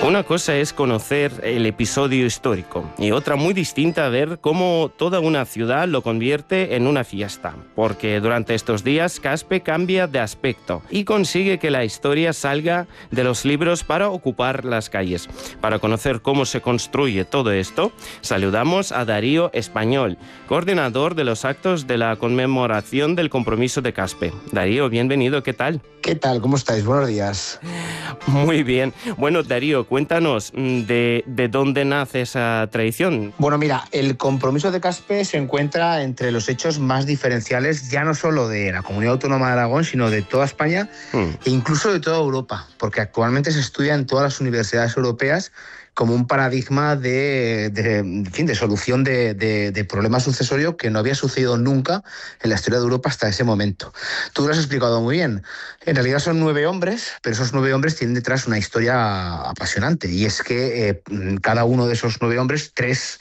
Una cosa es conocer el episodio histórico y otra muy distinta ver cómo toda una ciudad lo convierte en una fiesta, porque durante estos días Caspe cambia de aspecto y consigue que la historia salga de los libros para ocupar las calles. Para conocer cómo se construye todo esto, saludamos a Darío Español, coordinador de los actos de la conmemoración del compromiso de Caspe. Darío, bienvenido, ¿qué tal? ¿Qué tal? ¿Cómo estáis? Buenos días. Muy bien. Bueno, Darío, cuéntanos de dónde nace esa tradición. Bueno, mira, el compromiso de Caspe se encuentra entre los hechos más diferenciales, ya no solo de la Comunidad Autónoma de Aragón, sino de toda España e incluso de toda Europa, porque actualmente se estudia en todas las universidades europeas como un paradigma de solución de problemas sucesorios que no había sucedido nunca en la historia de Europa hasta ese momento. Tú lo has explicado muy bien. En realidad son 9 hombres, pero esos 9 hombres tienen detrás una historia apasionante, y es que cada uno de esos 9 hombres, 3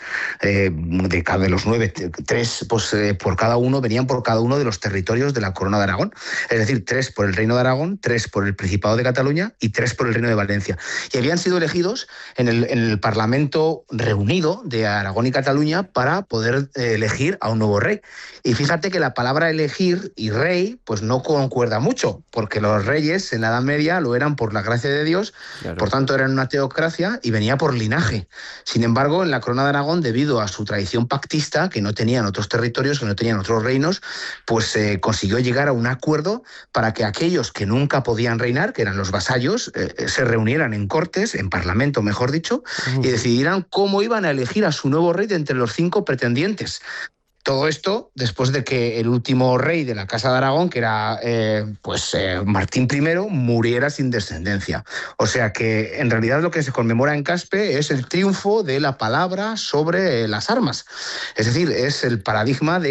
de cada de los 9, 3 por cada uno, venían por cada uno de los territorios de la Corona de Aragón, es decir, 3 por el Reino de Aragón, 3 por el Principado de Cataluña y 3 por el Reino de Valencia. Y habían sido elegidos en el Parlamento reunido de Aragón y Cataluña para poder elegir a un nuevo rey. Y fíjate que la palabra elegir y rey pues no concuerda mucho, porque los reyes en la Edad Media lo eran por la gracia de Dios, claro. Por tanto eran una teocracia y venía por linaje. Sin embargo, en la Corona de Aragón, debido a su tradición pactista, que no tenían otros territorios, que no tenían otros reinos, pues consiguió llegar a un acuerdo para que aquellos que nunca podían reinar, que eran los vasallos, se reunieran en cortes, en parlamento mejor dicho, y decidieran cómo iban a elegir a su nuevo rey de entre los 5 pretendientes. Todo esto después de que el último rey de la Casa de Aragón, que era Martín I, muriera sin descendencia. O sea que en realidad lo que se conmemora en Caspe es el triunfo de la palabra sobre las armas. Es decir, es el paradigma de